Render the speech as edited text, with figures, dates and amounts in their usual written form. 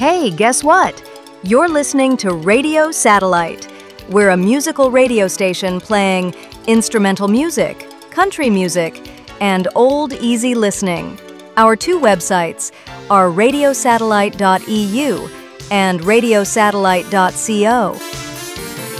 Hey, guess what? You're listening to Radio Satellite. We're a musical radio station playing instrumental music, country music, and old easy listening. Our two websites are radiosatellite.eu and radiosatellite.co.